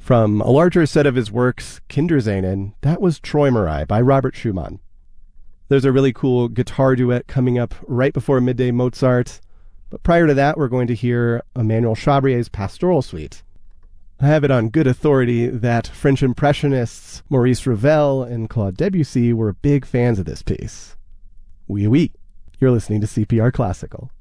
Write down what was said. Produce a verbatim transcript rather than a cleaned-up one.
From a larger set of his works, Kinderscenen, that was Träumerei by Robert Schumann. There's a really cool guitar duet coming up right before Midday Mozart, but prior to that we're going to hear Emmanuel Chabrier's Pastoral Suite. I have it on good authority that French Impressionists Maurice Ravel and Claude Debussy were big fans of this piece. Oui, oui. You're listening to C P R Classical.